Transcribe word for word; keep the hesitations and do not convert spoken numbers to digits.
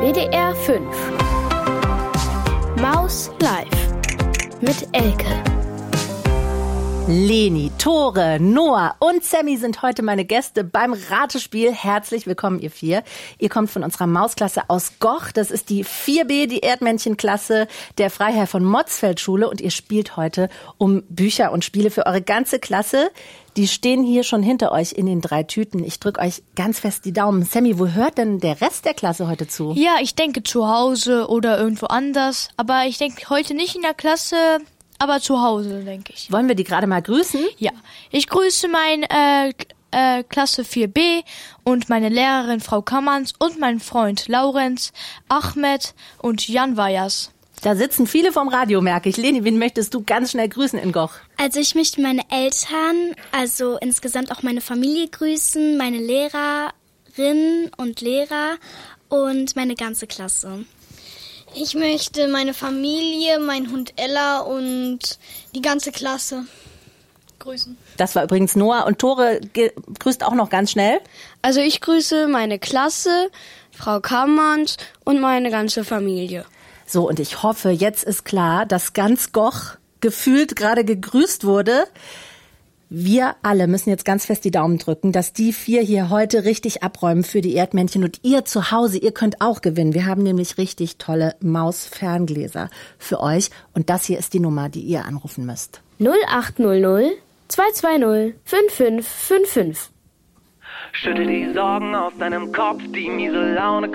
W D R fünf. Maus live mit Elke. Leni, Tore, Noah und Sammy sind heute meine Gäste beim Ratespiel. Herzlich willkommen, ihr vier. Ihr kommt von unserer Mausklasse aus Goch. Das ist die vier B, die Erdmännchenklasse der Freiherr von Motzfeldt-Schule. Und ihr spielt heute um Bücher und Spiele für eure ganze Klasse. Die stehen hier schon hinter euch in den drei Tüten. Ich drücke euch ganz fest die Daumen. Sammy, wo hört denn der Rest der Klasse heute zu? Ja, ich denke zu Hause oder irgendwo anders. Aber ich denke heute nicht in der Klasse, aber zu Hause, denke ich. Wollen wir die gerade mal grüßen? Ja, ich grüße meine äh, äh, Klasse vier B und meine Lehrerin Frau Kammerns und meinen Freund Laurenz, Ahmed und Jan Weyers. Da sitzen viele vom Radio, merke ich. Leni, wen möchtest du ganz schnell grüßen in Goch? Also ich möchte meine Eltern, also insgesamt auch meine Familie grüßen, meine Lehrerinnen und Lehrer und meine ganze Klasse. Ich möchte meine Familie, meinen Hund Ella und die ganze Klasse grüßen. Das war übrigens Noah. Und Tore ge- grüßt auch noch ganz schnell. Also ich grüße meine Klasse, Frau Kammerns und meine ganze Familie. So, und ich hoffe, jetzt ist klar, dass ganz Goch gefühlt gerade gegrüßt wurde. Wir alle müssen jetzt ganz fest die Daumen drücken, dass die vier hier heute richtig abräumen für die Erdmännchen. Und ihr zu Hause, ihr könnt auch gewinnen. Wir haben nämlich richtig tolle Maus-Ferngläser für euch. Und das hier ist die Nummer, die ihr anrufen müsst. null acht null null zwei zwei null fünf fünf fünf fünf. Schüttel die Sorgen aus deinem Kopf, die miese Laune